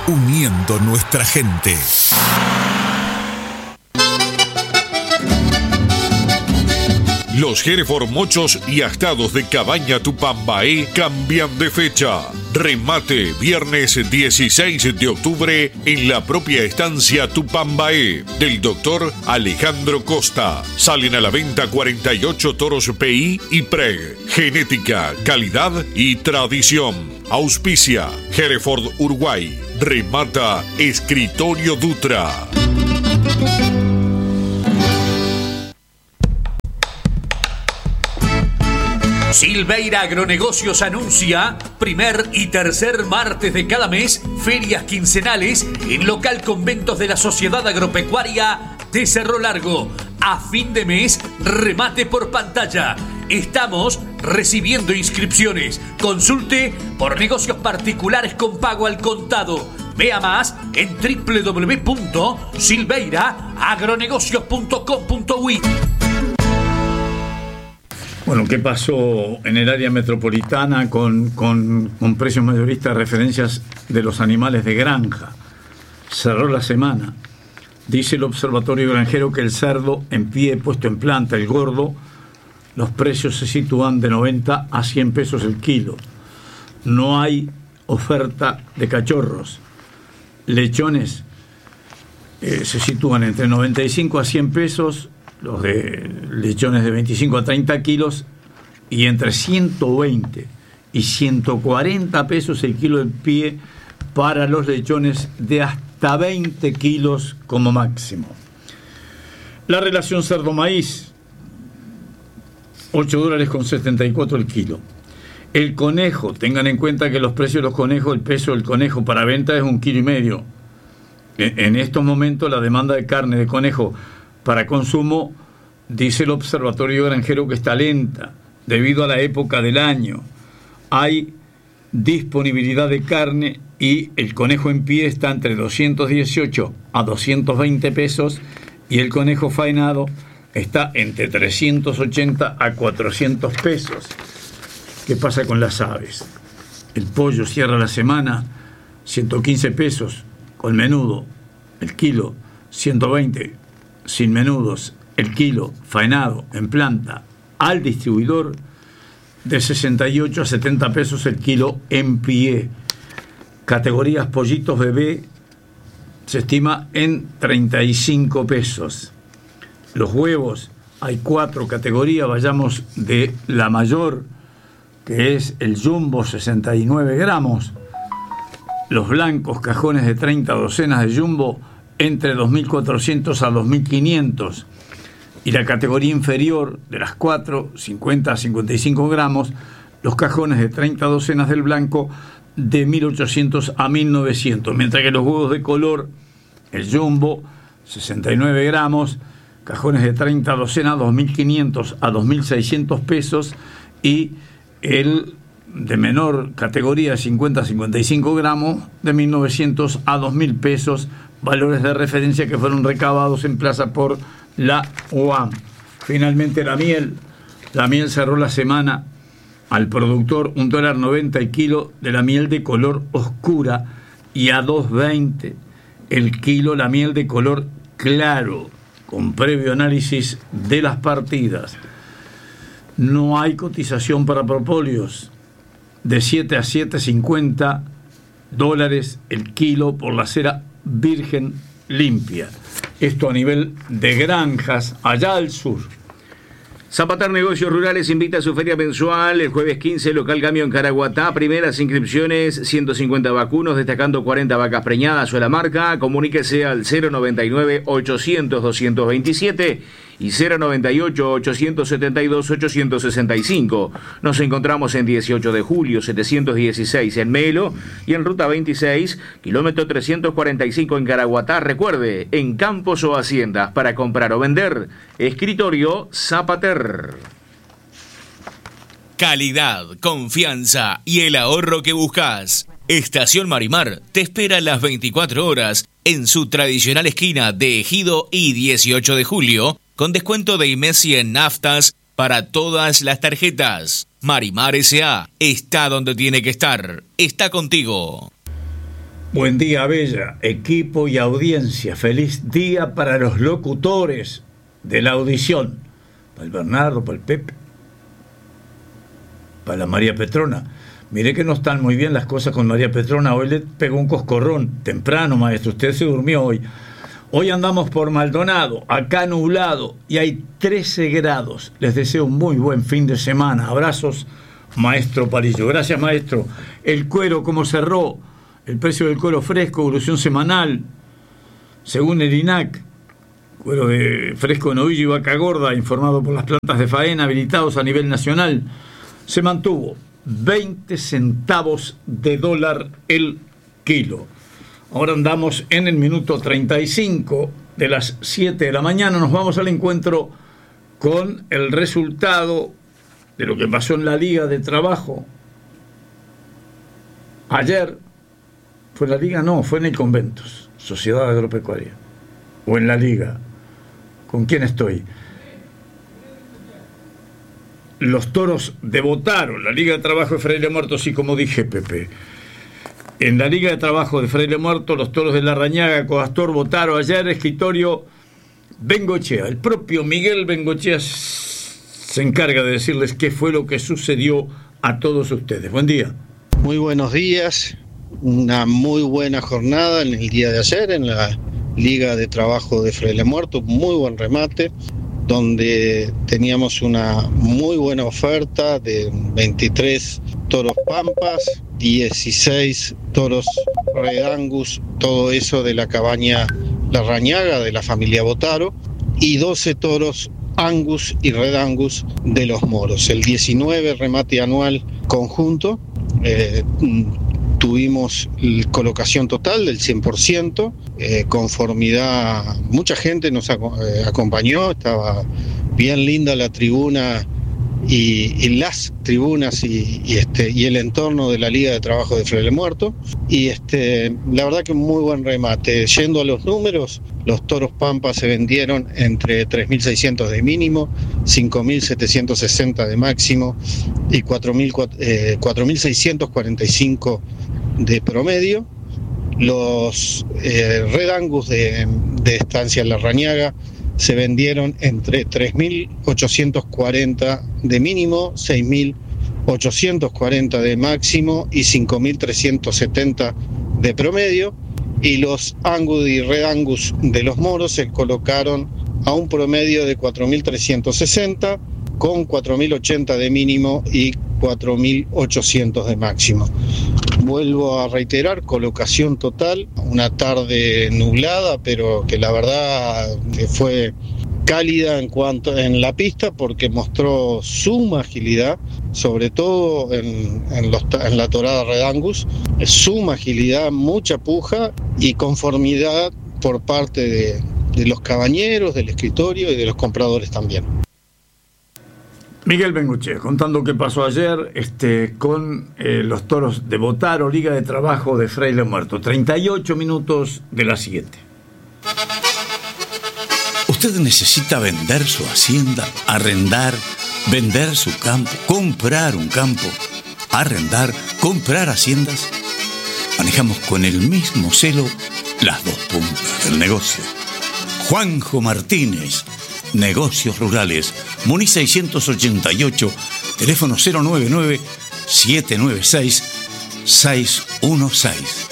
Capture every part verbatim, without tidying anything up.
uniendo nuestra gente. Los Hereford mochos y astados de Cabaña Tupambaé cambian de fecha. Remate viernes dieciséis de octubre en la propia estancia Tupambaé del doctor Alejandro Costa. Salen a la venta cuarenta y ocho toros P I y Preg. Genética, calidad y tradición. Auspicia Hereford Uruguay. Remata Escritorio Dutra. Silveira Agronegocios anuncia primer y tercer martes de cada mes ferias quincenales en local conventos de la Sociedad Agropecuaria de Cerro Largo. A fin de mes, remate por pantalla. Estamos recibiendo inscripciones. Consulte por negocios particulares con pago al contado. Vea más en doble u doble u doble u punto silveira agronegocios punto com punto u i. Bueno, ¿qué pasó en el área metropolitana con, con, con precios mayoristas de referencias de los animales de granja? Cerró la semana. Dice el Observatorio Granjero que el cerdo en pie, puesto en planta, el gordo, los precios se sitúan de noventa a cien pesos el kilo. No hay oferta de cachorros. Lechones eh, se sitúan entre noventa y cinco a cien pesos, los de lechones de veinticinco a treinta kilos, y entre ciento veinte y ciento cuarenta pesos el kilo en pie para los lechones de hasta veinte kilos como máximo. La relación cerdo-maíz, ocho dólares con setenta y cuatro el kilo. El conejo, tengan en cuenta que los precios de los conejos, el peso del conejo para venta es un kilo y medio. En estos momentos la demanda de carne de conejo para consumo, dice el Observatorio Granjero, que está lenta debido a la época del año. Hay disponibilidad de carne y el conejo en pie está entre doscientos dieciocho a doscientos veinte pesos y el conejo faenado está entre trescientos ochenta a cuatrocientos pesos. ¿Qué pasa con las aves? El pollo cierra la semana ciento quince pesos con menudo el kilo, ciento veinte sin menudos el kilo, faenado en planta al distribuidor, de sesenta y ocho a setenta pesos el kilo en pie. Categorías pollitos bebé se estima en treinta y cinco pesos. Los huevos, hay cuatro categorías, vayamos de la mayor, que es el jumbo, sesenta y nueve gramos. Los blancos, cajones de treinta docenas de jumbo, entre dos mil cuatrocientos a dos mil quinientos, y la categoría inferior de las cuatro, cincuenta a cincuenta y cinco gramos, los cajones de treinta docenas del blanco, de mil ochocientos a mil novecientos, mientras que los huevos de color, el jumbo, sesenta y nueve gramos, cajones de treinta docenas, dos mil quinientos a dos mil seiscientos pesos, y el de menor categoría, cincuenta a cincuenta y cinco gramos, de mil novecientos a dos mil pesos, valores de referencia que fueron recabados en plaza por la U A M. Finalmente la miel, la miel cerró la semana al productor un dólar noventa el kilo de la miel de color oscura y a dos veinte el kilo la miel de color claro, con previo análisis de las partidas. No hay cotización para propóleos, de siete a siete cincuenta dólares el kilo por la cera virgen limpia. Esto a nivel de granjas allá al sur. Zapatar Negocios Rurales invita a su feria mensual el jueves quince, local Cambio en Caraguatá. Primeras inscripciones, ciento cincuenta vacunos, destacando cuarenta vacas preñadas o la marca. Comuníquese al cero noventa y nueve ochocientos doscientos veintisiete y cero noventa y ocho ochocientos setenta y dos ochocientos sesenta y cinco. Nos encontramos en dieciocho de julio setecientos dieciséis en Melo y en ruta veintiséis, kilómetro trescientos cuarenta y cinco en Caraguatá. Recuerde, en campos o haciendas para comprar o vender, Escritorio Zapater. Calidad, confianza y el ahorro que buscas. Estación Marimar te espera las veinticuatro horas en su tradicional esquina de Ejido y dieciocho de julio, con descuento de IMESI en naftas para todas las tarjetas. Marimar S A está donde tiene que estar. Está contigo. Buen día, Bella, equipo y audiencia. Feliz día para los locutores de la audición. Para el Bernardo, para el Pepe, para la María Petrona. Mire que no están muy bien las cosas con María Petrona. Hoy le pegó un coscorrón. Temprano, maestro. Usted se durmió hoy. Hoy andamos por Maldonado, acá nublado, y hay trece grados. Les deseo un muy buen fin de semana. Abrazos, maestro Palillo. Gracias, maestro. El cuero, ¿cómo cerró? El precio del cuero fresco, evolución semanal, según el I N A C, cuero de fresco de novillo y vaca gorda, informado por las plantas de faena habilitados a nivel nacional, se mantuvo veinte centavos de dólar el kilo. Ahora andamos en el minuto treinta y cinco de las siete de la mañana. Nos vamos al encuentro con el resultado de lo que pasó en la Liga de Trabajo ayer. ¿Fue en la Liga? No, fue en el Conventos, Sociedad Agropecuaria. O en la Liga. ¿Con quién estoy? Los toros de Botaro, la Liga de Trabajo de Fraile Muerto, sí, como dije, Pepe. En la Liga de Trabajo de Fraile Muerto, los toros de Larrañaga, Codastor, Botaro, ayer, escritorio Bengochea. El propio Miguel Bengochea se encarga de decirles qué fue lo que sucedió a todos ustedes. Buen día. Muy buenos días. Una muy buena jornada en el día de ayer en la Liga de Trabajo de Fraile Muerto, muy buen remate, donde teníamos una muy buena oferta de veintitrés toros pampas, dieciséis toros Red Angus, todo eso de la cabaña Larrañaga de la familia Botaro, y doce toros Angus y Red Angus de los Moros. El diecinueve remate anual conjunto. eh, Tuvimos colocación total del cien por ciento, eh, conformidad, mucha gente nos ac- eh, acompañó, estaba bien linda la tribuna y, y las tribunas y, y, este, y el entorno de la Liga de Trabajo de Fraile Muerto, y este, la verdad que muy buen remate. Yendo a los números, los toros pampas se vendieron entre tres mil seiscientos de mínimo, cinco mil setecientos sesenta de máximo y cuatro mil seiscientos cuarenta y cinco de promedio. Los eh, Red Angus de, de Estancia Larrañaga se vendieron entre tres mil ochocientos cuarenta de mínimo, seis mil ochocientos cuarenta de máximo y cinco mil trescientos setenta de promedio. Y los Angus y Red Angus de los Moros se colocaron a un promedio de cuatro mil trescientos sesenta con cuatro mil ochenta de mínimo y cuatro mil ochocientos de máximo. Vuelvo a reiterar, colocación total, una tarde nublada, pero que la verdad fue cálida en cuanto en la pista, porque mostró suma agilidad, sobre todo en, en, los, en la torada Red Angus, suma agilidad, mucha puja y conformidad por parte de, de los cabañeros, del escritorio y de los compradores también. Miguel Bengochea, contando qué pasó ayer este, con eh, los toros de Botaro, Liga de Trabajo de Fraile Muerto. treinta y ocho minutos de las siete. Usted necesita vender su hacienda, arrendar, vender su campo, comprar un campo, arrendar, comprar haciendas. Manejamos con el mismo celo las dos puntas del negocio. Juanjo Martínez, Negocios Rurales, Muni seiscientos ochenta y ocho, teléfono cero nueve nueve, siete nueve seis, seis uno seis.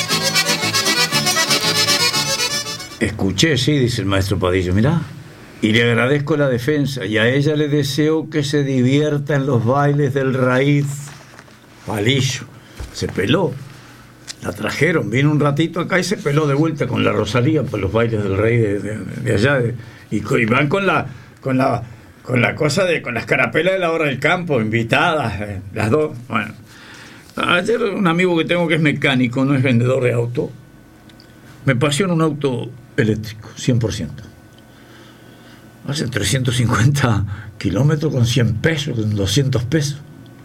Escuché, sí, dice el maestro Padillo, mirá, y le agradezco la defensa, y a ella le deseo que se divierta en los bailes del raíz. Palillo, se peló, la trajeron, vino un ratito acá y se peló de vuelta con la Rosalía por los bailes del rey de, de, de allá, de, y, y van con la, con la, con la cosa de, con las carapelas de la hora del campo, invitadas, eh, las dos. Bueno, ayer un amigo que tengo que es mecánico, no es vendedor de auto, me paseó en un auto eléctrico, cien por ciento. Hace trescientos cincuenta kilómetros con cien pesos, con doscientos pesos.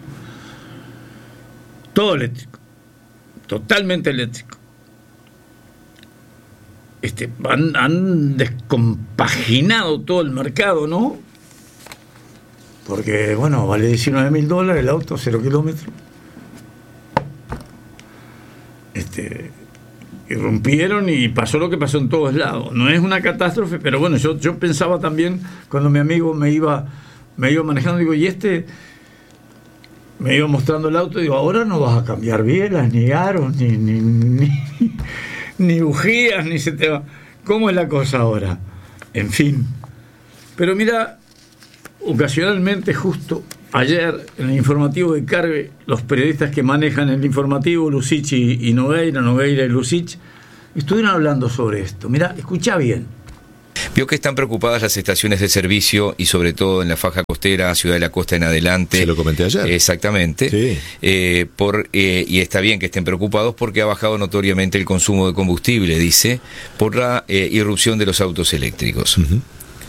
Todo eléctrico, totalmente eléctrico. Este, han, han descompaginado todo el mercado, ¿no? Porque, bueno, vale diecinueve mil dólares el auto, cero kilómetros. Este... irrumpieron y pasó lo que pasó en todos lados. No es una catástrofe, pero bueno, yo, yo pensaba también, cuando mi amigo me iba, me iba manejando, digo, y este me iba mostrando el auto, digo, ahora no vas a cambiar bielas, ni aros, ni, ni, ni, ni bujías, ni se te va. ¿Cómo es la cosa ahora? En fin. Pero mira, ocasionalmente, justo ayer, en el informativo de Carve, los periodistas que manejan el informativo, Lucich y, y Nogueira, Nogueira y Lucich, estuvieron hablando sobre esto. Mira, escucha bien. Vio que están preocupadas las estaciones de servicio y sobre todo en la faja costera, Ciudad de la Costa en adelante. Se lo comenté ayer. Exactamente. Sí. Eh, por, eh, y está bien que estén preocupados porque ha bajado notoriamente el consumo de combustible, dice, por la eh, irrupción de los autos eléctricos. Uh-huh.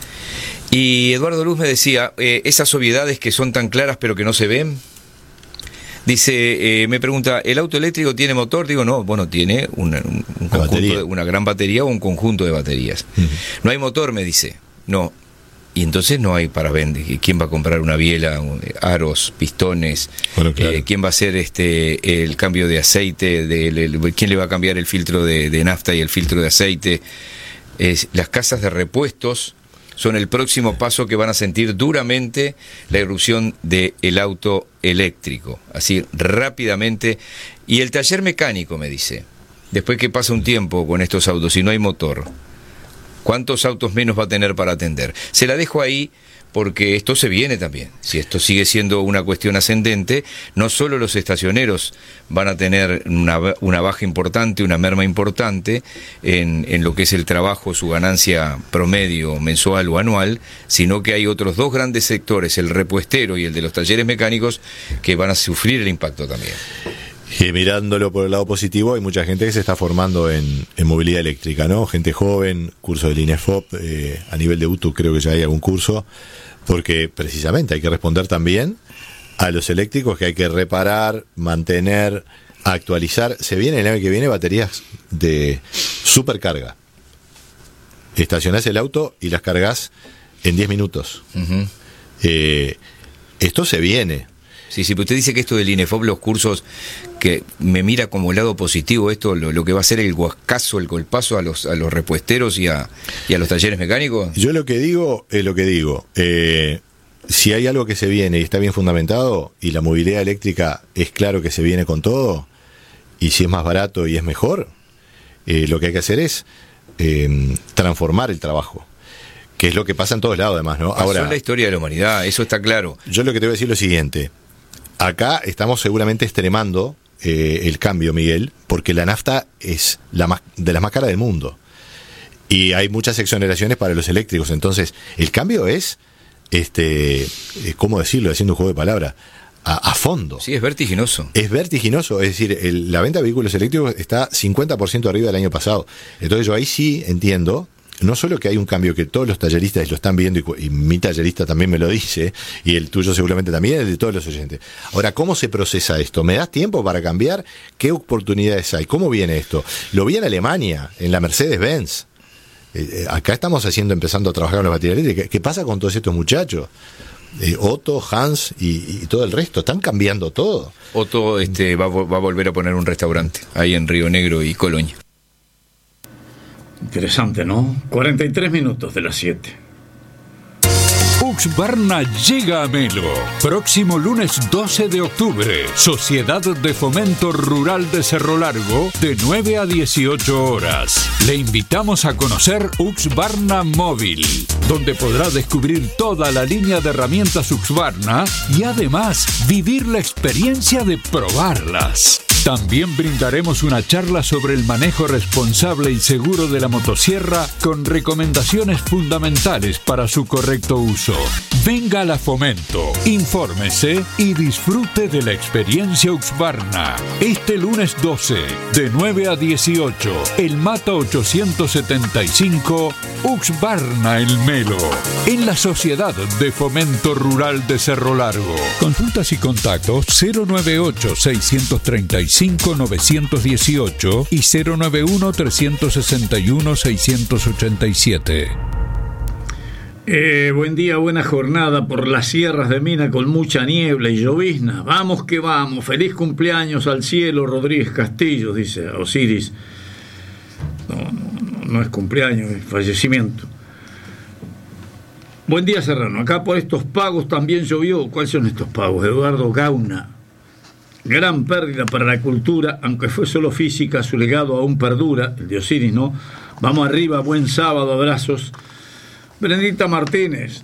Y Eduardo Luz me decía, eh, esas obviedades que son tan claras pero que no se ven. Dice, eh, me pregunta, ¿el auto eléctrico tiene motor? Digo, no, bueno, tiene una, un, un conjunto de, una gran batería o un conjunto de baterías. Uh-huh. No hay motor, me dice. No. Y entonces no hay para vender. ¿Quién va a comprar una biela, aros, pistones? Bueno, claro. eh, ¿Quién va a hacer este el cambio de aceite? De, el, el, ¿Quién le va a cambiar el filtro de, de nafta y el filtro de aceite? Eh, las casas de repuestos son el próximo paso que van a sentir duramente la irrupción del auto eléctrico, así rápidamente. Y el taller mecánico, me dice, después que pasa un tiempo con estos autos y no hay motor, ¿cuántos autos menos va a tener para atender? Se la dejo ahí porque esto se viene también. Si esto sigue siendo una cuestión ascendente, no solo los estacioneros van a tener una, una baja importante, una merma importante en, en lo que es el trabajo, su ganancia promedio mensual o anual, sino que hay otros dos grandes sectores, el repuestero y el de los talleres mecánicos, que van a sufrir el impacto también. Y mirándolo por el lado positivo, hay mucha gente que se está formando en, en movilidad eléctrica, ¿no? Gente joven, curso del INEFOP, eh, a nivel de U T U creo que ya hay algún curso, porque precisamente hay que responder también a los eléctricos que hay que reparar, mantener, actualizar. Se viene el año que viene baterías de supercarga. Estacionás el auto y las cargas en diez minutos. Uh-huh. Eh, esto se viene. Sí, sí, pero usted dice que esto del INEFOP, los cursos, que me mira como el lado positivo, esto lo, lo que va a ser el guascazo, el golpazo a los a los repuesteros y a, y a los talleres mecánicos. Yo lo que digo es lo que digo. Eh, si hay algo que se viene y está bien fundamentado, y la movilidad eléctrica es claro que se viene con todo, y si es más barato y es mejor, eh, lo que hay que hacer es eh, transformar el trabajo. Que es lo que pasa en todos lados, además, ¿no? Pasó Ahora, en la historia de la humanidad, eso está claro. Yo lo que te voy a decir es lo siguiente. Acá estamos seguramente extremando eh, el cambio, Miguel, porque la nafta es la más, de las más caras del mundo. Y hay muchas exoneraciones para los eléctricos. Entonces, el cambio es, este, ¿cómo decirlo? Haciendo un juego de palabras, a, a fondo. Sí, es vertiginoso. Es vertiginoso. Es decir, el, la venta de vehículos eléctricos está cincuenta por ciento arriba del año pasado. Entonces, yo ahí sí entiendo. No solo que hay un cambio que todos los talleristas lo están viendo, y, y mi tallerista también me lo dice, y el tuyo seguramente también, el de todos los oyentes. Ahora, ¿cómo se procesa esto? ¿Me das tiempo para cambiar? ¿Qué oportunidades hay? ¿Cómo viene esto? Lo vi en Alemania, en la Mercedes-Benz. Eh, acá estamos haciendo, empezando a trabajar con las baterías eléctricas. ¿Qué pasa con todos estos muchachos? Eh, Otto, Hans y, y todo el resto, están cambiando todo. Otto este, va, va a volver a poner un restaurante ahí en Río Negro y Colonia. Interesante, ¿no? cuarenta y tres minutos de las siete. Uxbarna llega a Melo. Próximo lunes doce de octubre. Sociedad de Fomento Rural de Cerro Largo, de nueve a dieciocho horas. Le invitamos a conocer Uxbarna Móvil, donde podrá descubrir toda la línea de herramientas Uxbarna y además vivir la experiencia de probarlas. También brindaremos una charla sobre el manejo responsable y seguro de la motosierra con recomendaciones fundamentales para su correcto uso. Venga a la Fomento, infórmese y disfrute de la experiencia Uxbarna. Este lunes doce, de nueve a dieciocho, el Mata ochocientos setenta y cinco, Uxbarna El Melo, en la Sociedad de Fomento Rural de Cerro Largo. Consultas y contactos cero nueve ocho, seis tres cinco, nueve uno ocho y cero nueve uno, tres seis uno, seis ocho siete. Eh, buen día, buena jornada por las sierras de Mina con mucha niebla y llovizna. Vamos que vamos. Feliz cumpleaños al cielo, Rodríguez Castillo, dice Osiris. no es cumpleaños, es fallecimiento. Buen día, Serrano. Acá por estos pagos también llovió. ¿Cuáles son estos pagos? Eduardo Gauna. Gran pérdida para la cultura, aunque fue solo física, su legado aún perdura. El de Osiris, ¿no? Vamos arriba, buen sábado, abrazos. Brendita Martínez.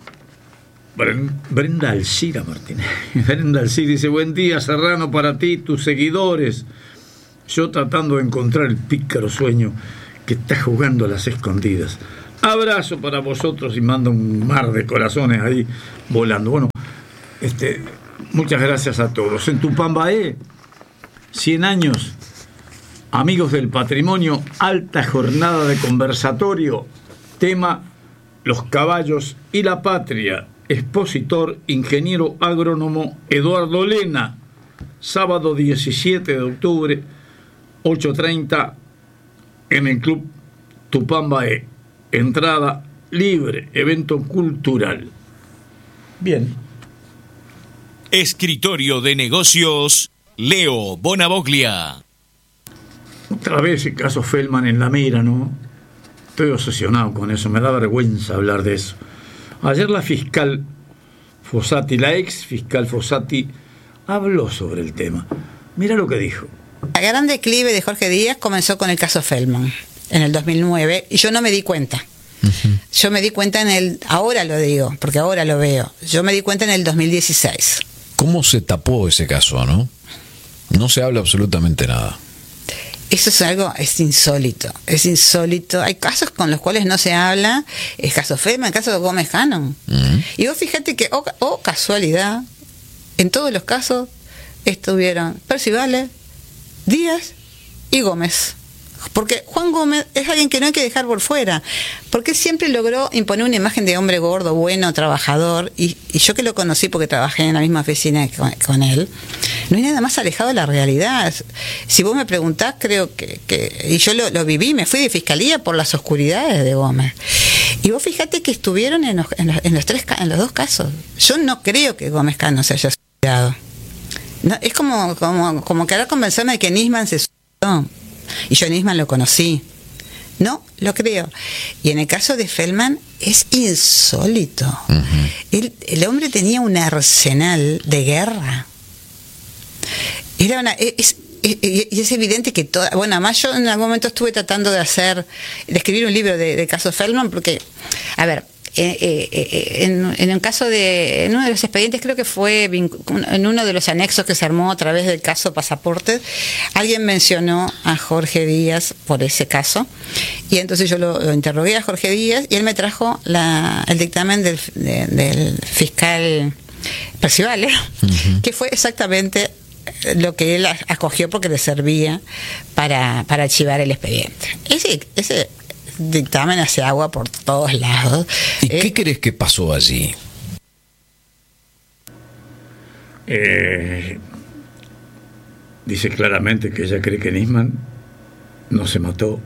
Brenda Alcira Martínez. Brenda Alcira dice: buen día, Serrano, para ti, tus seguidores. Yo tratando de encontrar el pícaro sueño que está jugando a las escondidas. Abrazo para vosotros, y manda un mar de corazones ahí volando. Bueno, este, muchas gracias a todos. En Tupambaé, cien años, amigos del patrimonio, alta jornada de conversatorio, tema los caballos y la patria. Expositor, ingeniero agrónomo Eduardo Lena, sábado diecisiete de octubre, ocho treinta, en el Club Tupambaé. Entrada libre, evento cultural. Bien. Escritorio de negocios, Leo Bonavoglia. Otra vez el caso Feldman en la mira, ¿no? Estoy obsesionado con eso, me da vergüenza hablar de eso. Ayer la fiscal Fossati, la ex fiscal Fossati, habló sobre el tema. Mira lo que dijo. La gran declive de Jorge Díaz comenzó con el caso Feldman en el dos mil nueve, y yo no me di cuenta. Uh-huh. Yo me di cuenta en el... Ahora lo digo, porque ahora lo veo. Yo me di cuenta en el dos mil dieciséis. ¿Cómo se tapó ese caso, no? No se habla absolutamente nada. Eso es algo, es insólito, es insólito. Hay casos con los cuales no se habla. El caso Feldman, el caso de Gómez Cannon. Uh-huh. Y vos fíjate que, oh, oh casualidad, en todos los casos estuvieron Percivale, Díaz y Gómez. Porque Juan Gómez es alguien que no hay que dejar por fuera, porque siempre logró imponer una imagen de hombre gordo, bueno, trabajador, y, y yo que lo conocí porque trabajé en la misma oficina con, con él, no hay nada más alejado de la realidad. Si vos me preguntás, creo que, que y yo lo, lo viví, me fui de fiscalía por las oscuridades de Gómez, y vos fíjate que estuvieron en los, en los, en los, tres, en los dos casos. Yo no creo que Gómez Cano se haya suicidado. No, es como, como, como querer convencerme de que Nisman se suicidó. Y yo Nisman lo conocí. No, lo creo. Y en el caso de Feldman es insólito. Uh-huh. El, el hombre tenía un arsenal de guerra. Era una... Es, es, y es evidente que toda... Bueno, además yo en algún momento estuve tratando de hacer... De escribir un libro de, de caso Feldman, porque... A ver... Eh, eh, en, en un caso de, en uno de los expedientes, creo que fue en uno de los anexos que se armó a través del caso Pasaporte, alguien mencionó a Jorge Díaz por ese caso, y entonces yo lo, lo interrogué a Jorge Díaz, y él me trajo la, el dictamen del, de, del fiscal Percivale, uh-huh. que fue exactamente lo que él acogió porque le servía para, para archivar el expediente. Ese, ese dictamen hace agua por todos lados. ¿Y eh, qué crees que pasó allí? Eh, dice claramente que ella cree que Nisman no se mató.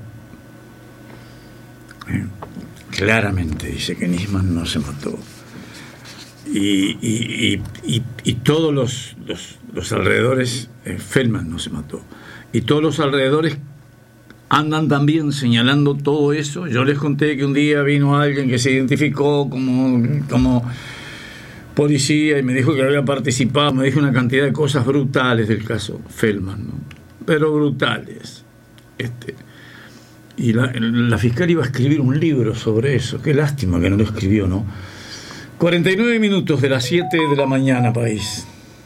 Eh, claramente dice que Nisman no se mató. Y, y, y, y, y todos los, los, los alrededores, eh, Feldman no se mató. Y todos los alrededores andan también señalando todo eso. Yo les conté que un día vino alguien que se identificó como, como policía y me dijo que había participado, me dijo una cantidad de cosas brutales del caso Feldman, ¿no? Pero brutales. Este, y la, la fiscal iba a escribir un libro sobre eso. Qué lástima que no lo escribió, ¿no? cuarenta y nueve minutos de las siete de la mañana, país.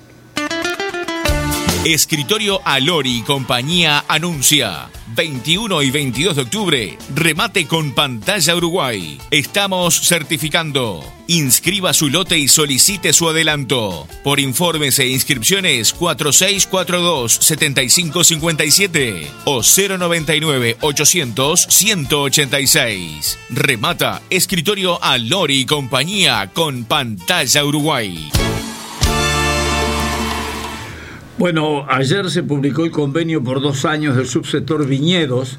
Escritorio Alori y compañía anuncia veintiuno y veintidós de octubre, remate con pantalla Uruguay. Estamos certificando. Inscriba su lote y solicite su adelanto. Por informes e inscripciones cuatro seis cuatro dos, siete cinco cinco siete o cero noventa y nueve, ochocientos, ciento ochenta y seis. Remata Escritorio Alori y compañía con pantalla Uruguay. Bueno, ayer se publicó el convenio por dos años del subsector viñedos.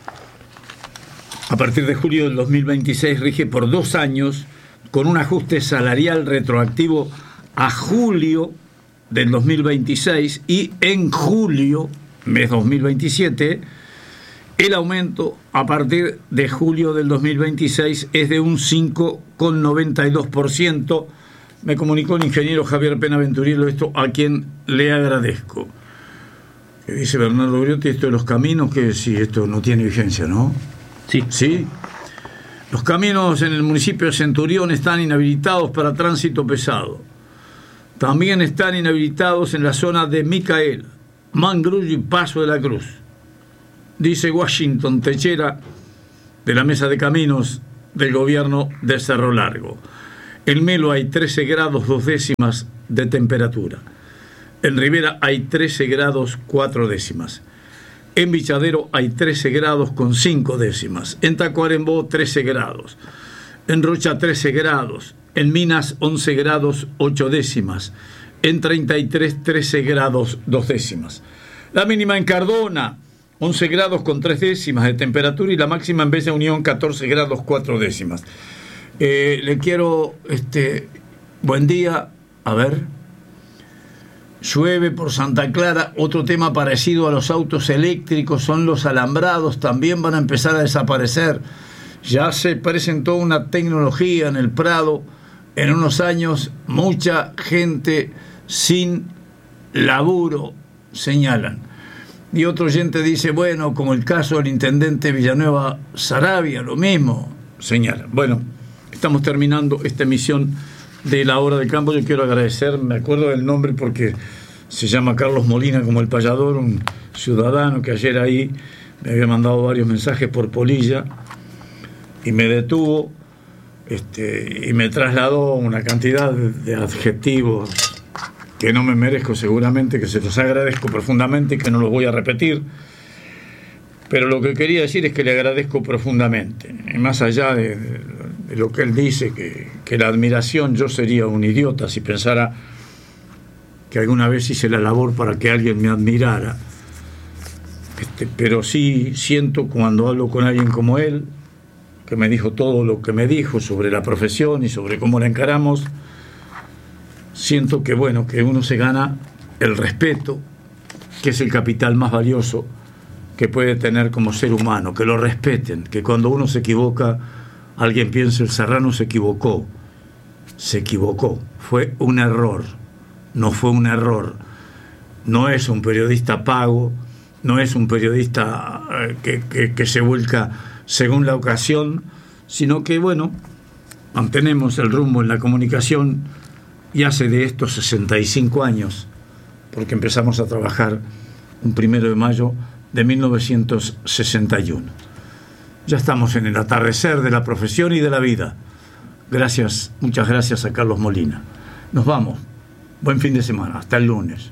A partir de julio del dos mil veintiséis rige por dos años con un ajuste salarial retroactivo a julio del dos mil veintiséis y en julio, mes dos mil veintisiete, El aumento a partir de julio del dos mil veintiséis es de un cinco coma noventa y dos por ciento. Me comunicó el ingeniero Javier Penaventurielo esto, a quien le agradezco. Que dice Bernardo Griotti, esto de los caminos, que si esto no tiene vigencia, ¿no? Sí. Sí. Los caminos en el municipio de Centurión están inhabilitados para tránsito pesado. También están inhabilitados en la zona de Micael, Mangrullo y Paso de la Cruz. Dice Washington Techera, de la Mesa de Caminos del gobierno de Cerro Largo. En Melo hay trece grados dos décimas de temperatura. En Rivera hay trece grados cuatro décimas. En Bichadero hay trece grados con cinco décimas. En Tacuarembó trece grados. En Rocha trece grados. En Minas once grados ocho décimas. En treinta y tres, trece grados dos décimas. La mínima en Cardona once grados con tres décimas de temperatura y la máxima en Bella Unión catorce grados cuatro décimas. Eh, le quiero, este, buen día, a ver, llueve por Santa Clara. Otro tema parecido a los autos eléctricos son los alambrados, también van a empezar a desaparecer. Ya se presentó una tecnología en el Prado, en unos años mucha gente sin laburo, señalan. Y otro oyente dice, bueno, como el caso del intendente Villanueva Saravia, lo mismo, señala. Bueno, estamos terminando esta emisión de La Hora del Campo. Yo quiero agradecer, me acuerdo del nombre porque se llama Carlos Molina, como el payador, un ciudadano que ayer ahí me había mandado varios mensajes por polilla y me detuvo este, y me trasladó una cantidad de, de adjetivos que no me merezco seguramente, que se los agradezco profundamente y que no los voy a repetir, pero lo que quería decir es que le agradezco profundamente, y más allá de, de, de lo que él dice, que, que la admiración, yo sería un idiota si pensara que alguna vez hice la labor para que alguien me admirara, este, pero sí siento cuando hablo con alguien como él, que me dijo todo lo que me dijo sobre la profesión y sobre cómo la encaramos, siento que bueno, que uno se gana el respeto, que es el capital más valioso que puede tener como ser humano, que lo respeten, que cuando uno se equivoca, alguien piense, el Serrano se equivocó, se equivocó, fue un error, no fue un error, no es un periodista pago, no es un periodista que, que, que se vuelca según la ocasión, sino que bueno, mantenemos el rumbo en la comunicación. Y hace de estos sesenta y cinco años, porque empezamos a trabajar un primero de mayo de mil novecientos sesenta y uno. Ya estamos en el atardecer de la profesión y de la vida. Gracias, muchas gracias a Carlos Molina. Nos vamos. Buen fin de semana. Hasta el lunes.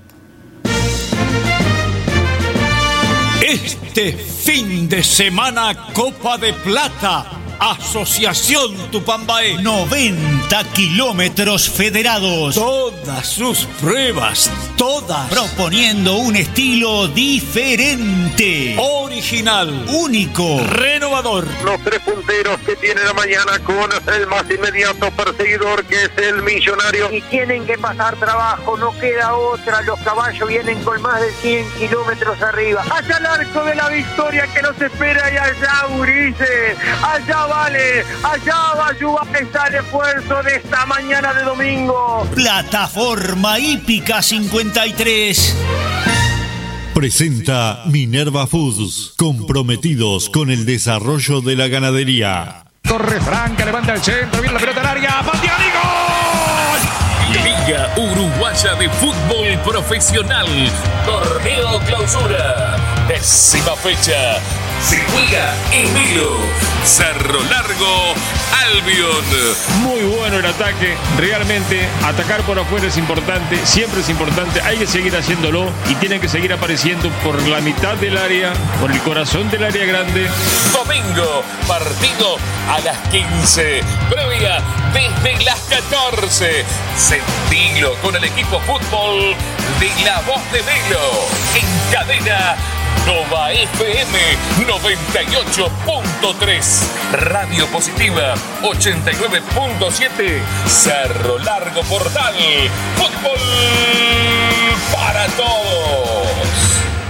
Este fin de semana, Copa de Plata. Asociación Tupambaé. noventa kilómetros federados. Todas sus pruebas, todas. Proponiendo un estilo diferente. Original. Único. Renovador. Los tres punteros que tiene la mañana con el más inmediato perseguidor que es el Millonario. Y tienen que pasar trabajo, no queda otra. Los caballos vienen con más de cien kilómetros arriba. Allá el arco de la victoria que nos espera y allá Ulises. Allá vale, allá va a ayudar está el esfuerzo de esta mañana de domingo. Plataforma Hípica cincuenta y tres. Presenta Minerva Foods, comprometidos con el desarrollo de la ganadería. Corre Franca, levanta el centro, viene la pelota al área, patea y gol. Liga Uruguaya de Fútbol Profesional, Torneo Clausura, décima fecha. Se juega en Melo, Cerro Largo, Albion. Muy bueno el ataque, realmente atacar por afuera es importante, siempre es importante, hay que seguir haciéndolo y tienen que seguir apareciendo por la mitad del área, por el corazón del área grande. Domingo, partido a las quince, previa desde las catorce. Sentilo con el equipo fútbol de La Voz de Melo, en cadena Nova F M noventa y ocho punto tres, Radio Positiva ochenta y nueve punto siete, Cerro Largo Portal, fútbol para todos.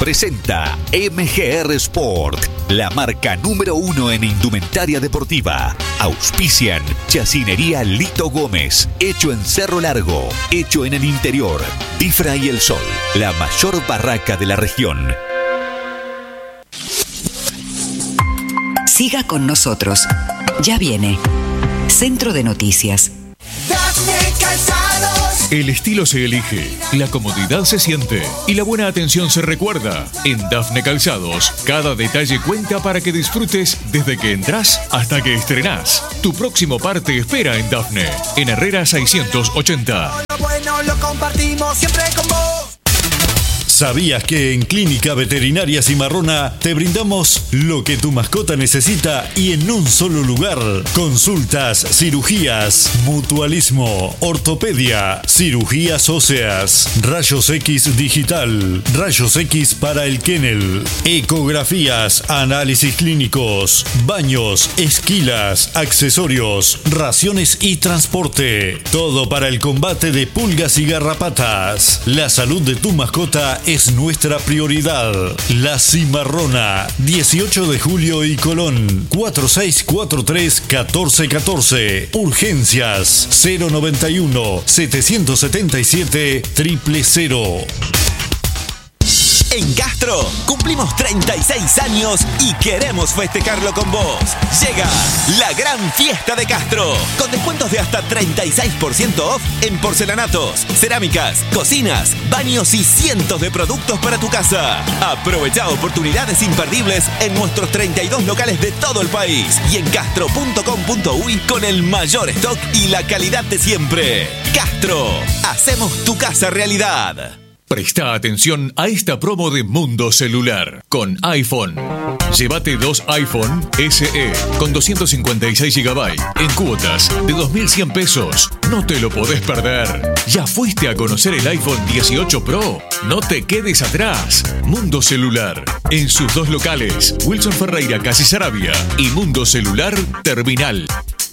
presenta M G R Sport, la marca número uno en indumentaria deportiva. Auspician Chacinería Lito Gómez, hecho en Cerro Largo, hecho en el interior. Tifra y El Sol, la mayor barraca de la región. Siga con nosotros. Ya viene Centro de Noticias. El estilo se elige, la comodidad se siente y la buena atención se recuerda. En Dafne Calzados, cada detalle cuenta para que disfrutes desde que entras hasta que estrenás. Tu próximo par te espera en Dafne, en Herrera seiscientos ochenta. Bueno, lo compartimos siempre con vos. ¿Sabías que en Clínica Veterinaria Cimarrona te brindamos lo que tu mascota necesita y en un solo lugar? Consultas, cirugías, mutualismo, ortopedia, cirugías óseas, rayos X digital, rayos X para el kennel, ecografías, análisis clínicos, baños, esquilas, accesorios, raciones y transporte. Todo para el combate de pulgas y garrapatas. La salud de tu mascota es nuestra prioridad. La Cimarrona, dieciocho de julio y Colón, cuatro seis cuatro tres, uno cuatro uno cuatro. Urgencias, cero noventa y uno, setecientos setenta y siete, cero cero cero. En Castro cumplimos treinta y seis años y queremos festejarlo con vos. Llega la gran fiesta de Castro, con descuentos de hasta treinta y seis por ciento off en porcelanatos, cerámicas, cocinas, baños y cientos de productos para tu casa. Aprovecha oportunidades imperdibles en nuestros treinta y dos locales de todo el país y en castro punto com punto uy con el mayor stock y la calidad de siempre. Castro, hacemos tu casa realidad. Presta atención a esta promo de Mundo Celular con iPhone. Llévate dos iPhone S E con doscientos cincuenta y seis gigabytes en cuotas de dos mil cien pesos. No te lo podés perder. ¿Ya fuiste a conocer el iPhone dieciocho Pro? No te quedes atrás. Mundo Celular en sus dos locales, Wilson Ferreira, Casi Sarabia y Mundo Celular Terminal.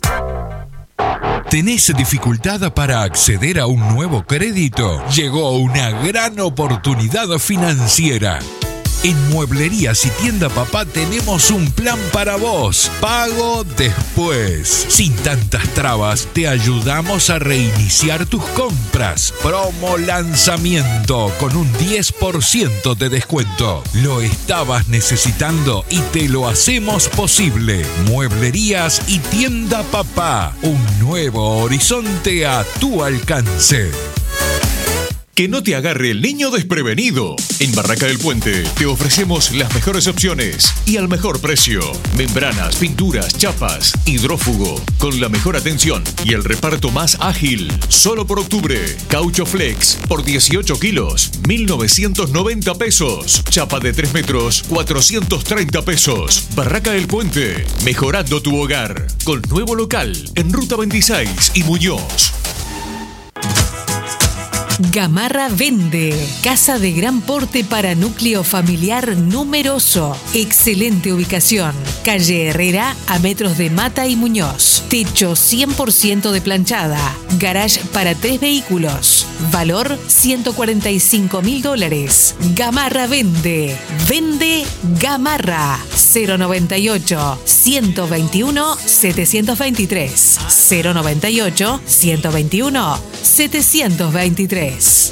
¿Tenés dificultad para acceder a un nuevo crédito? Llegó una gran oportunidad financiera. En Mueblerías y Tienda Papá tenemos un plan para vos. Pago después. Sin tantas trabas, te ayudamos a reiniciar tus compras. Promo lanzamiento con un diez por ciento de descuento. Lo estabas necesitando y te lo hacemos posible. Mueblerías y Tienda Papá. Un nuevo horizonte a tu alcance. Que no te agarre el niño desprevenido. En Barraca del Puente te ofrecemos las mejores opciones y al mejor precio. Membranas, pinturas, chapas, hidrófugo, con la mejor atención y el reparto más ágil. Solo por octubre, Caucho Flex por dieciocho kilos, mil novecientos noventa pesos. Chapa de tres metros, cuatrocientos treinta pesos. Barraca del Puente, mejorando tu hogar. Con nuevo local en Ruta veintiséis y Muñoz. Gamarra vende. Casa de gran porte para núcleo familiar numeroso. Excelente ubicación. Calle Herrera a metros de Mata y Muñoz. Techo cien por ciento de planchada. Garage para tres vehículos. Valor ciento cuarenta y cinco mil dólares. Gamarra vende. Vende Gamarra. cero noventa y ocho, ciento veintiuno, setecientos veintitrés. cero noventa y ocho, ciento veintiuno, setecientos veintitrés.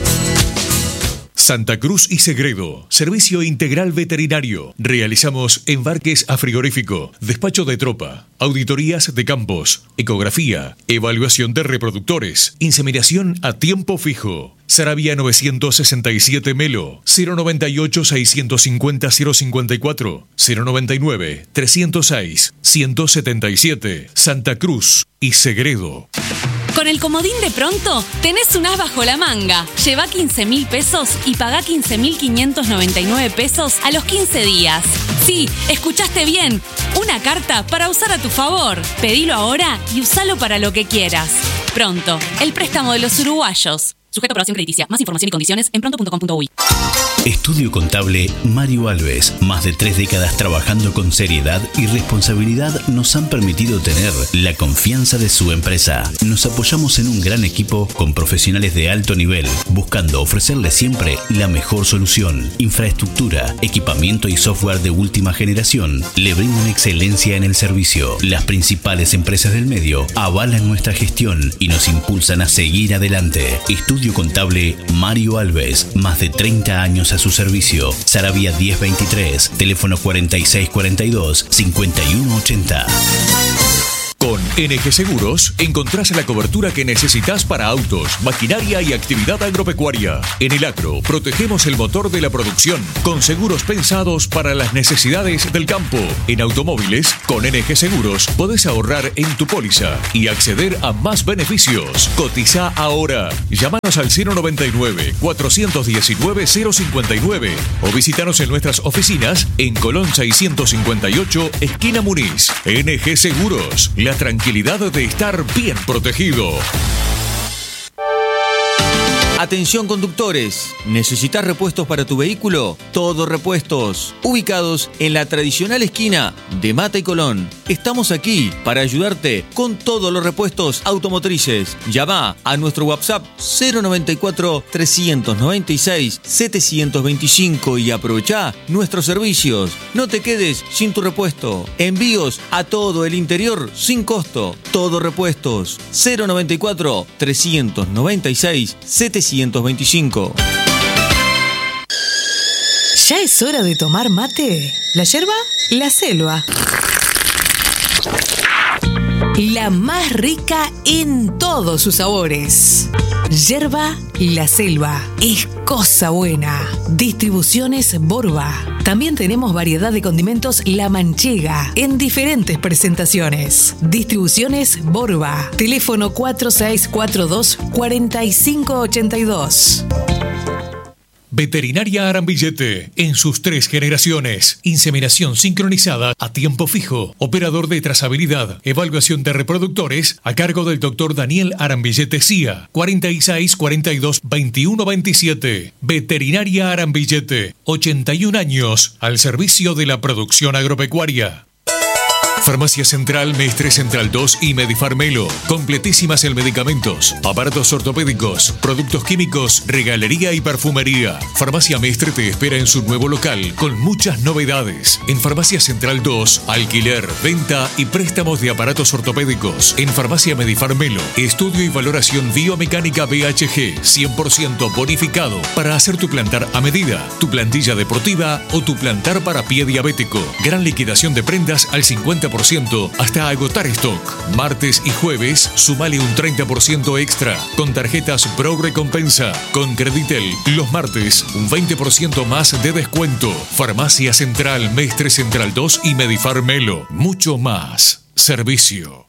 Santa Cruz y Segredo, servicio integral veterinario. Realizamos embarques a frigorífico, despacho de tropa, auditorías de campos, ecografía, evaluación de reproductores, inseminación a tiempo fijo. Sarabia novecientos sesenta y siete Melo, cero noventa y ocho, seiscientos cincuenta, cero cincuenta y cuatro, cero noventa y nueve, trescientos seis, ciento setenta y siete, Santa Cruz y Segredo. Con el comodín de Pronto tenés un as bajo la manga. Lleva quince mil pesos y pagá quince mil quinientos noventa y nueve pesos a los quince días. Sí, escuchaste bien. Una carta para usar a tu favor. Pedilo ahora y usalo para lo que quieras. Pronto, el préstamo de los uruguayos. Sujeto a aprobación crediticia. Más información y condiciones en pronto punto com punto uy. Estudio Contable Mario Alves. Más de tres décadas trabajando con seriedad y responsabilidad nos han permitido tener la confianza de su empresa. Nos apoyamos en un gran equipo con profesionales de alto nivel, buscando ofrecerles siempre la mejor solución. Infraestructura, equipamiento y software de última generación le brindan excelencia en el servicio. Las principales empresas del medio avalan nuestra gestión y nos impulsan a seguir adelante. Estudio Contable Mario Alves. Más de treinta años a su servicio. Saravia diez veintitrés, teléfono cuarenta y seis cuarenta y dos, cincuenta y uno ochenta. Con N G Seguros encontrás la cobertura que necesitas para autos, maquinaria y actividad agropecuaria. En el agro protegemos el motor de la producción con seguros pensados para las necesidades del campo. En automóviles, con N G Seguros podés ahorrar en tu póliza y acceder a más beneficios. Cotiza ahora. Llámanos al cero noventa y nueve, cuatrocientos diecinueve, cero cincuenta y nueve o visítanos en nuestras oficinas en Colón seiscientos cincuenta y ocho, esquina Muniz. N G Seguros. La tranquilidad de estar bien protegido. Atención conductores, ¿necesitas repuestos para tu vehículo? Todo Repuestos, ubicados en la tradicional esquina de Mata y Colón. Estamos aquí para ayudarte con todos los repuestos automotrices. Llama a nuestro WhatsApp cero noventa y cuatro, trescientos noventa y seis, setecientos veinticinco y aprovecha nuestros servicios. No te quedes sin tu repuesto. Envíos a todo el interior sin costo. Todo Repuestos, cero noventa y cuatro, trescientos noventa y seis, setecientos veinticinco. ¿Ya es hora de tomar mate? ¿La yerba? La selva. La más rica en todos sus sabores. Yerba La Selva. Es cosa buena. Distribuciones Borba. También tenemos variedad de condimentos La Manchega en diferentes presentaciones. Distribuciones Borba. Teléfono cuatro seis cuatro dos, cuatro cinco ocho dos. Veterinaria Arambillete, en sus tres generaciones. Inseminación sincronizada a tiempo fijo. Operador de trazabilidad. Evaluación de reproductores a cargo del doctor Daniel Arambillete C I A. cuarenta y seis, cuarenta y dos, veintiuno veintisiete. Veterinaria Arambillete. ochenta y un años al servicio de la producción agropecuaria. Farmacia Central, Mestre Central dos y Medifarmelo. Completísimas en medicamentos, aparatos ortopédicos, productos químicos, regalería y perfumería. Farmacia Mestre te espera en su nuevo local con muchas novedades. En Farmacia Central dos, alquiler, venta y préstamos de aparatos ortopédicos. En Farmacia Medifarmelo, estudio y valoración biomecánica B H G, cien por ciento bonificado para hacer tu plantar a medida, tu plantilla deportiva o tu plantar para pie diabético. Gran liquidación de prendas al cincuenta por ciento hasta agotar stock. Martes y jueves, sumale un treinta por ciento extra con tarjetas Pro Recompensa. Con Creditel, los martes, un veinte por ciento más de descuento. Farmacia Central, Mestre Central dos y Medifarmelo. Mucho más servicio.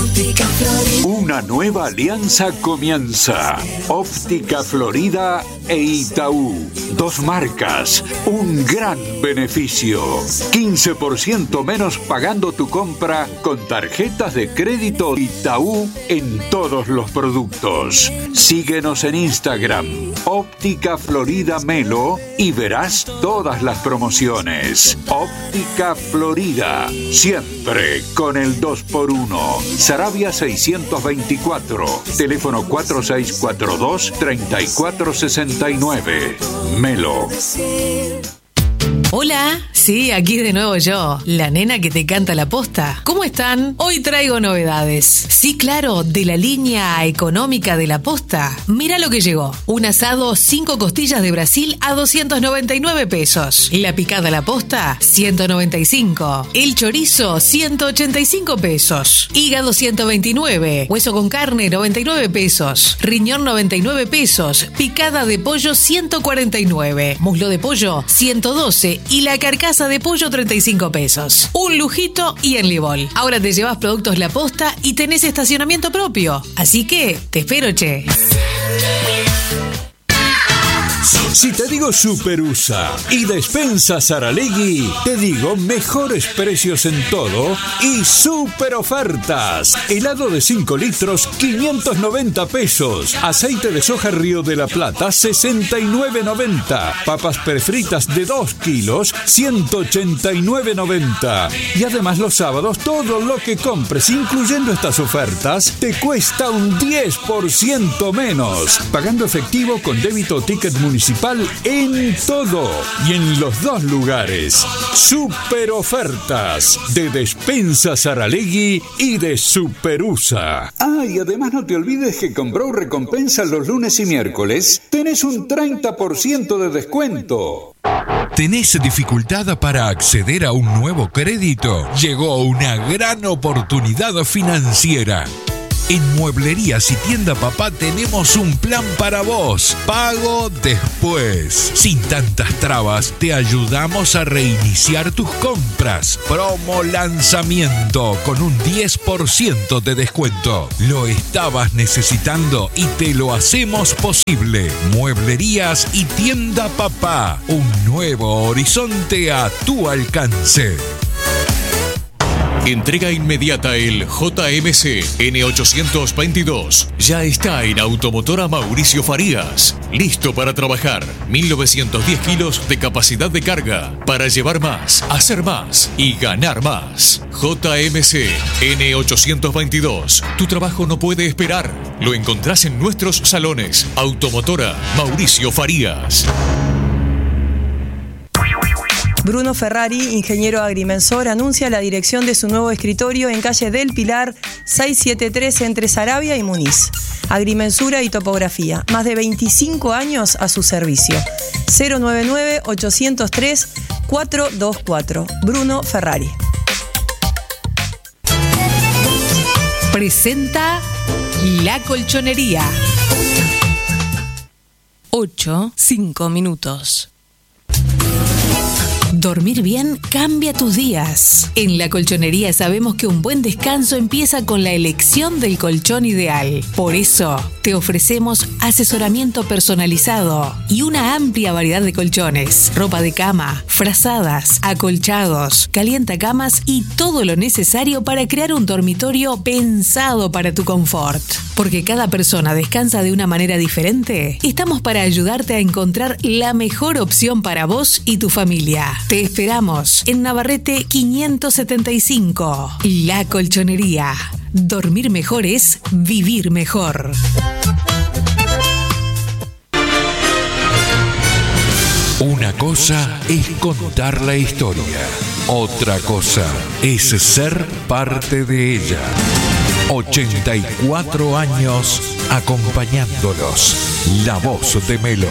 Una nueva alianza comienza. Óptica Florida e Itaú. Dos marcas, un gran beneficio. quince por ciento menos pagando tu compra con tarjetas de crédito Itaú en todos los productos. Síguenos en Instagram, Óptica Florida Melo, y verás todas las promociones. Óptica Florida, siempre con el dos por uno. Saravia seiscientos veinticuatro, teléfono cuatro seis cuatro dos, tres cuatro seis nueve. Melo. Hola, sí, aquí de nuevo yo, la nena que te canta la posta. ¿Cómo están? Hoy traigo novedades. Sí, claro, de la línea económica de la posta. Mira lo que llegó. Un asado cinco costillas de Brasil a doscientos noventa y nueve pesos. La picada a la posta, ciento noventa y cinco. El chorizo, ciento ochenta y cinco pesos. Hígado, ciento veintinueve. Hueso con carne, noventa y nueve pesos. Riñón, noventa y nueve pesos. Picada de pollo, ciento cuarenta y nueve. Muslo de pollo, ciento doce. Y la carcasa de pollo, treinta y cinco pesos. Un lujito y en Libol. Ahora te llevas productos La Posta y tenés estacionamiento propio. Así que te espero, che. Si te digo Superusa y Despensa Saralegui, te digo mejores precios en todo y super ofertas. Helado de cinco litros, quinientos noventa pesos. Aceite de soja Río de la Plata, sesenta y nueve noventa. Papas prefritas de dos kilos, ciento ochenta y nueve noventa. Y además los sábados todo lo que compres, incluyendo estas ofertas, te cuesta un diez por ciento menos. Pagando efectivo con débito o ticket municipal en todo y en los dos lugares. Super ofertas de Despensa Saralegui y de Superusa. Ah, y además no te olvides que con Brow Recompensa los lunes y miércoles tenés un treinta por ciento de descuento. ¿Tenés dificultad para acceder a un nuevo crédito? Llegó una gran oportunidad financiera. En Mueblerías y Tienda Papá tenemos un plan para vos. Pago después. Sin tantas trabas, te ayudamos a reiniciar tus compras. Promo lanzamiento con un diez por ciento de descuento. Lo estabas necesitando y te lo hacemos posible. Mueblerías y Tienda Papá. Un nuevo horizonte a tu alcance. Entrega inmediata el J M C N ochocientos veintidós. Ya está en Automotora Mauricio Farías. Listo para trabajar. mil novecientos diez kilos de capacidad de carga. Para llevar más, hacer más y ganar más. J M C N ochocientos veintidós. Tu trabajo no puede esperar. Lo encontrás en nuestros salones. Automotora Mauricio Farías. Bruno Ferrari, ingeniero agrimensor, anuncia la dirección de su nuevo escritorio en calle del Pilar seiscientos setenta y tres entre Saravia y Muniz. Agrimensura y topografía. Más de veinticinco años a su servicio. cero nueve nueve, ochocientos tres, cuatrocientos veinticuatro. Bruno Ferrari. Presenta La Colchonería. ocho, cinco minutos. Dormir bien cambia tus días. En La Colchonería sabemos que un buen descanso empieza con la elección del colchón ideal. Por eso, te ofrecemos asesoramiento personalizado y una amplia variedad de colchones, ropa de cama, frazadas, acolchados, calientacamas y todo lo necesario para crear un dormitorio pensado para tu confort. Porque cada persona descansa de una manera diferente, estamos para ayudarte a encontrar la mejor opción para vos y tu familia. Te esperamos en Navarrete quinientos setenta y cinco. La Colchonería. Dormir mejor es vivir mejor. Una cosa es contar la historia. Otra cosa es ser parte de ella. ochenta y cuatro años acompañándolos. La voz de Melo.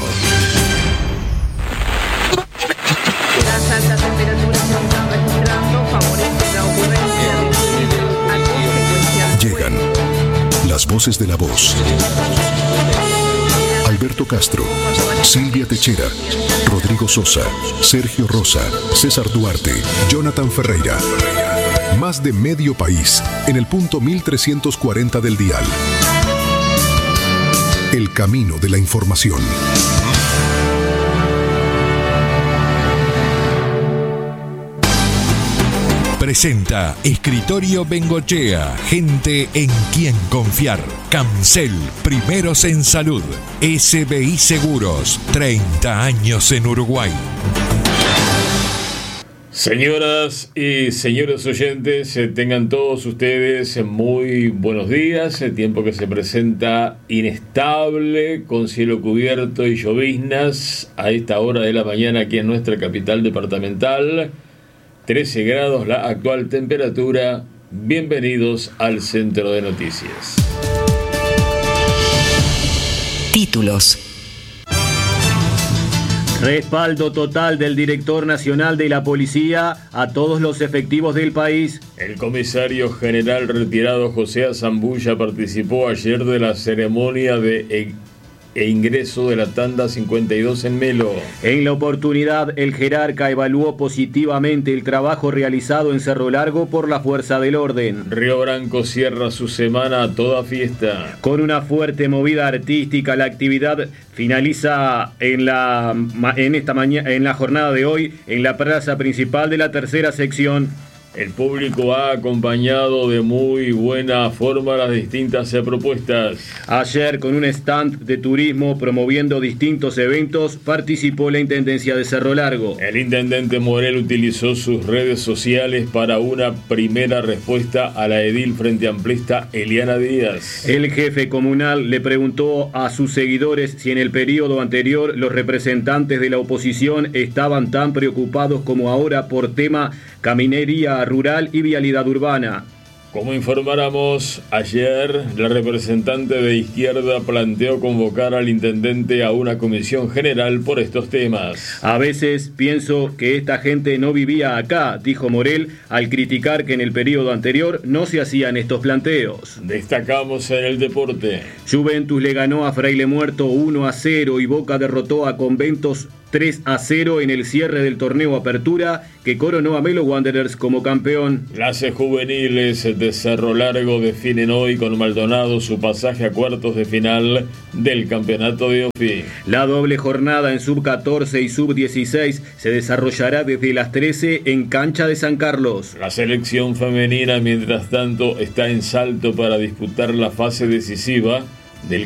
Las altas temperaturas que están registrando favorecen la ocurrencia de siniestros a consecuencia. Llegan las voces de la voz. Alberto Castro, Silvia Techera, Rodrigo Sosa, Sergio Rosa, César Duarte, Jonathan Ferreira. Más de medio país en el punto mil trescientos cuarenta del dial. El camino de la información. Presenta Escritorio Bengochea, gente en quien confiar. Cancel, primeros en salud. S B I Seguros, treinta años en Uruguay. Señoras y señores oyentes, tengan todos ustedes muy buenos días. El tiempo que se presenta inestable, con cielo cubierto y lloviznas a esta hora de la mañana aquí en nuestra capital departamental. trece grados la actual temperatura. Bienvenidos al Centro de Noticias. Títulos. Respaldo total del director nacional de la policía a todos los efectivos del país. El comisario general retirado José Azambulla participó ayer de la ceremonia de e ingreso de la tanda cincuenta y dos en Melo. En la oportunidad, el jerarca evaluó positivamente el trabajo realizado en Cerro Largo por la fuerza del orden. Río Branco cierra su semana a toda fiesta. Con una fuerte movida artística, la actividad finaliza en la, en esta mañana, en la jornada de hoy en la plaza principal de la tercera sección. El público ha acompañado de muy buena forma las distintas propuestas. Ayer, con un stand de turismo promoviendo distintos eventos, participó la Intendencia de Cerro Largo. El intendente Morel utilizó sus redes sociales para una primera respuesta a la edil frente amplista Eliana Díaz. El jefe comunal le preguntó a sus seguidores si en el periodo anterior los representantes de la oposición estaban tan preocupados como ahora por tema caminería rural y vialidad urbana. Como informáramos ayer, la representante de izquierda planteó convocar al intendente a una comisión general por estos temas. A veces pienso que esta gente no vivía acá, dijo Morel, al criticar que en el periodo anterior no se hacían estos planteos. Destacamos en el deporte. Juventus le ganó a Fraile Muerto uno a cero y Boca derrotó a Conventos tres a cero en el cierre del torneo Apertura, que coronó a Melo Wanderers como campeón. Las juveniles de Cerro Largo definen hoy con Maldonado su pasaje a cuartos de final del campeonato de O F I. La doble jornada en sub catorce y sub dieciséis se desarrollará desde las trece en cancha de San Carlos. La selección femenina, mientras tanto, está en Salto para disputar la fase decisiva del